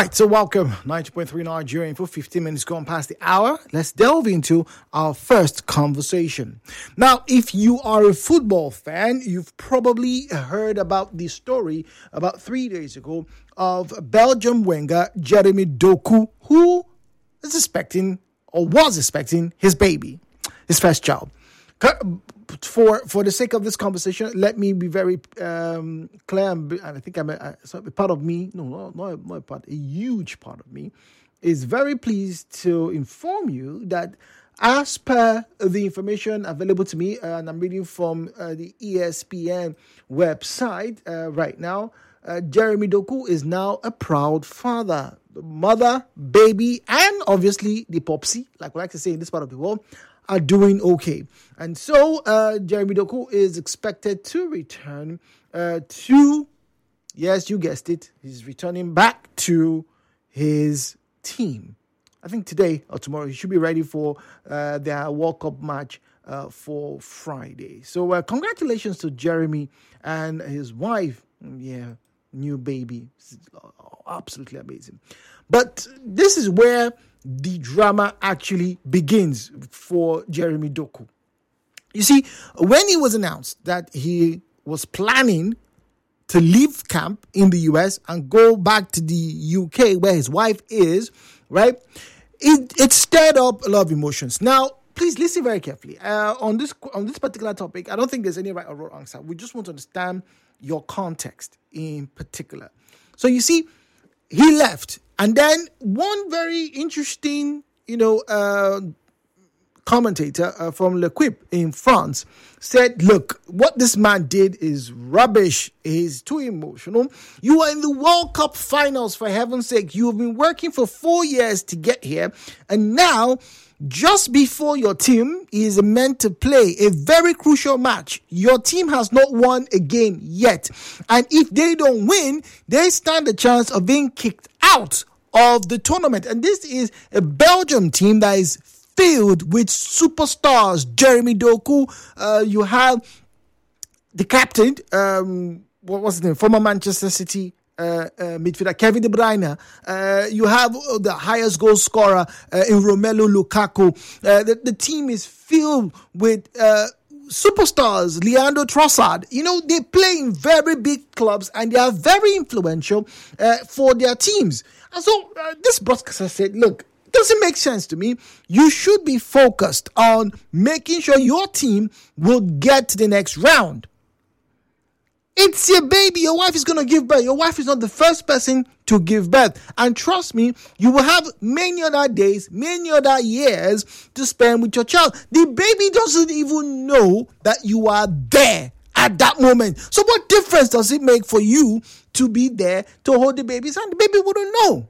right, so welcome. 90.3 Nigerian for 15 minutes gone past the hour. Let's delve into our first conversation. Now, if you are a football fan, you've probably heard about the story about 3 days ago of Belgium winger Jeremy Doku, who is expecting or was expecting his baby, his first child. For the sake of this conversation, let me be very clear, and I think a part of me, not a part, a huge part of me, is very pleased to inform you that as per the information available to me, and I'm reading from the ESPN website right now, Jeremy Doku is now a proud father. The mother, baby, and obviously the popsy, like we like to say in this part of the world, are doing okay. And so Jeremy Doku is expected to return to, yes, you guessed it, he's returning back to his team. I think today or tomorrow he should be ready for their World Cup match for Friday. So congratulations to Jeremy and his wife. Yeah, new baby. Absolutely amazing. But this is where the drama actually begins for Jeremy Doku. You see, when it was announced that he was planning to leave camp in the US and go back to the UK where his wife is, right, it stirred up a lot of emotions. Now, please listen very carefully. On this particular topic, I don't think there's any right or wrong answer. We just want to understand your context in particular. So you see, he left. And then one very interesting, commentator from L'Equipe in France said, look, what this man did is rubbish. He's too emotional. You are in the World Cup finals, for heaven's sake. You have been working for 4 years to get here. And now, just before your team is meant to play a very crucial match, your team has not won a game yet. And if they don't win, they stand a chance of being kicked out of the tournament. And this is a Belgium team that is filled with superstars. Jeremy Doku, you have the captain, what was his name, former Manchester City midfielder Kevin De Bruyne. You have the highest goal scorer in Romelu Lukaku. The team is filled with superstars, Leandro Trossard. They play in very big clubs and they are very influential for their teams. And so this broadcaster said, look, it doesn't make sense to me. You should be focused on making sure your team will get to the next round. It's your baby. Your wife is going to give birth. Your wife is not the first person to give birth. And trust me, you will have many other days, many other years to spend with your child. The baby doesn't even know that you are there at that moment. So what difference does it make for you to be there to hold the baby's hand? The baby wouldn't know.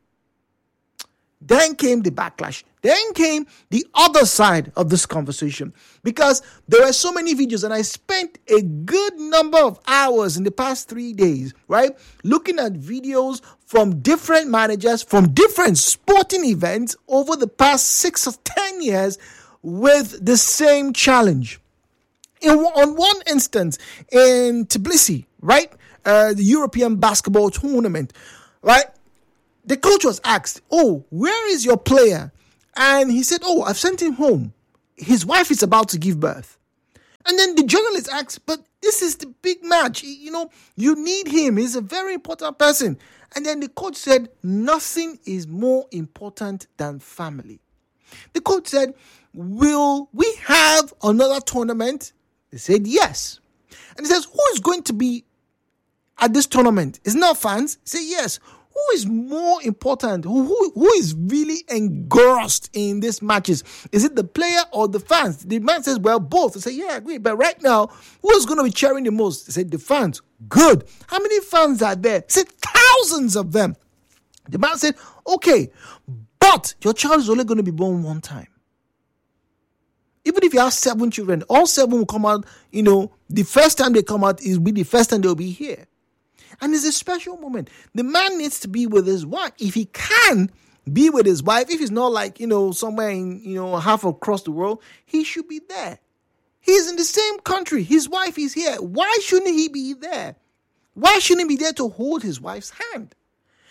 Then came the backlash. Then came the other side of this conversation, because there were so many videos and I spent a good number of hours in the past 3 days, right, looking at videos from different managers, from different sporting events over the past 6 or 10 years with the same challenge. On one instance, in Tbilisi, right, the European basketball tournament, right, the coach was asked, where is your player? And he said, I've sent him home. His wife is about to give birth. And then the journalist asked, but this is the big match. You need him. He's a very important person. And then the coach said, nothing is more important than family. The coach said, will we have another tournament? They said, yes. And he says, who is going to be at this tournament? It's not fans. He said, yes. Who is more important? Who is really engrossed in these matches? Is it the player or the fans? The man says, well, both. I say, yeah, I agree. But right now, who is going to be cheering the most? He said, the fans. Good. How many fans are there? He said, thousands of them. The man said, okay, but your child is only going to be born one time. Even if you have 7 children, all 7 will come out, the first time they come out will be the first time they'll be here. And it's a special moment. The man needs to be with his wife. If he can be with his wife, if he's not like, somewhere in, half across the world, he should be there. He's in the same country. His wife is here. Why shouldn't he be there? Why shouldn't he be there to hold his wife's hand?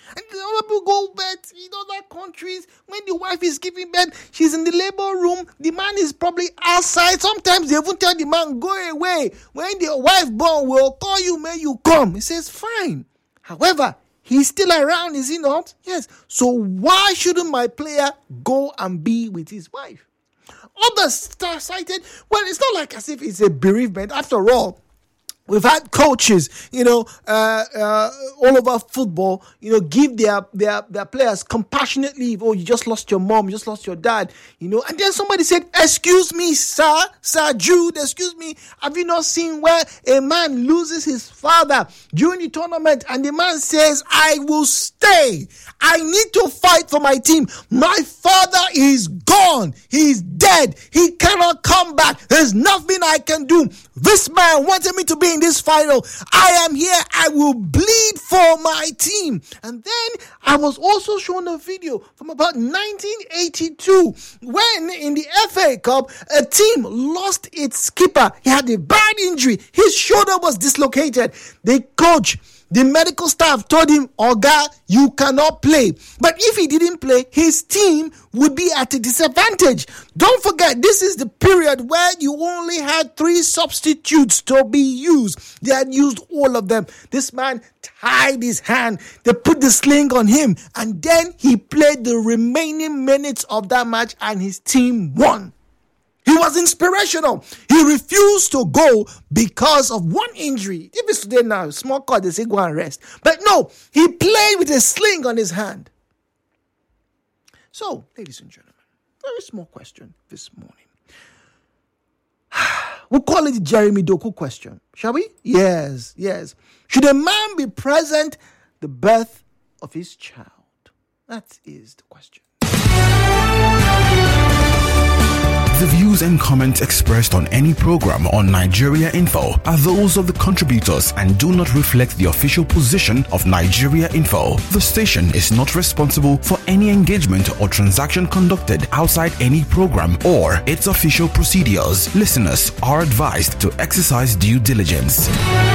And other people go bet in other countries, when the wife is giving birth, she's in the labor room, the man is probably outside. Sometimes they even tell the man, go away. When the wife born, we'll call you, may you come. He says, fine. However, he's still around, is he not? Yes. So why shouldn't my player go and be with his wife? Others cited, well, it's not like as if it's a bereavement. After all, we've had coaches, all over football, give their players compassionate leave. Oh, you just lost your mom, you just lost your dad, and then somebody said, excuse me, Sir Jude, excuse me, have you not seen where a man loses his father during the tournament and the man says, I will stay. I need to fight for my team. My father is gone. He's dead. He cannot come back. There's nothing I can do. This man wanted me to be in this final. I am here. I will bleed for my team. And then I was also shown a video from about 1982 when in the FA Cup, a team lost its skipper. He had a bad injury. His shoulder was dislocated. The coach, the medical staff told him, Oga, you cannot play. But if he didn't play, his team would be at a disadvantage. Don't forget, this is the period where you only had 3 substitutes to be used. They had used all of them. This man tied his hand. They put the sling on him. And then he played the remaining minutes of that match and his team won. He was inspirational. He refused to go because of one injury. If it's today now, small cut, they say go and rest. But no, he played with a sling on his hand. So, ladies and gentlemen, very small question this morning. We'll call it the Jeremy Doku question. Shall we? Yes. Should a man be present at the birth of his child? That is the question. The views and comments expressed on any program on Nigeria Info are those of the contributors and do not reflect the official position of Nigeria Info. The station is not responsible for any engagement or transaction conducted outside any program or its official procedures. Listeners are advised to exercise due diligence.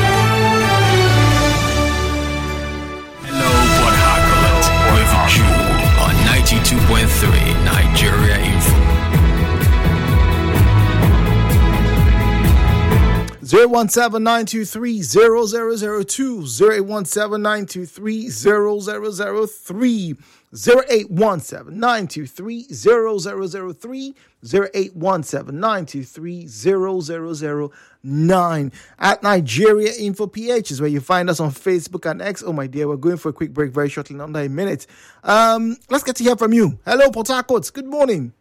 Hello, Port Harcourt, with you on 92.3 Nigeria Info. 017-923-0002, 0817923-0003, 0817923-0003, 0817923-0009. At Nigeria Info PH is where you find us on Facebook and X. Oh my dear, we're going for a quick break very shortly, in under a minute. Let's get to hear from you. Hello, Port Harcourt. Good morning.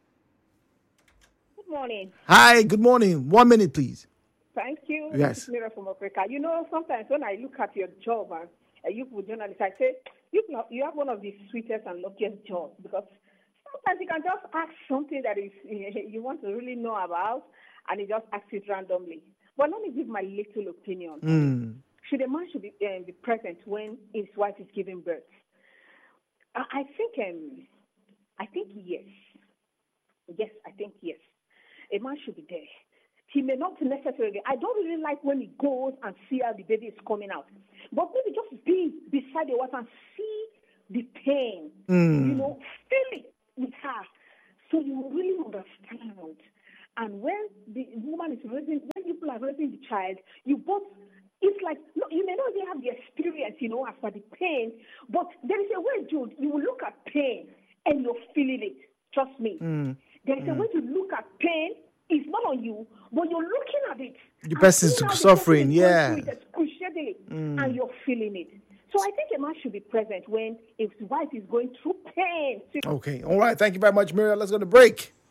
Good morning. Hi, good morning. 1 minute, please. Thank you. Yes. This is Mira from Africa. Sometimes when I look at your job as a youth journalist, I say, you have one of the sweetest and luckiest jobs, because sometimes you can just ask something that is you want to really know about, and you just ask it randomly. But let me give my little opinion. Should a man be present when his wife is giving birth? I think yes. Yes, I think yes. A man should be there. He may not necessarily. I don't really like when he goes and see how the baby is coming out. But maybe just be beside the wife and see the pain. Feel it with her. So you will really understand. And when the woman is raising, when people are raising the child, you both, it's like, no, you may not even have the experience, as for the pain, but there is a way, Jude, you will look at pain and you're feeling it. Trust me. There is a way to look at pain. It's not on you, but you're looking at it. The person is suffering, yeah. Excruciatingly, and you're feeling it. So I think a man should be present when his wife is going through pain. Okay, all right. Thank you very much, Miriam. Let's go to break.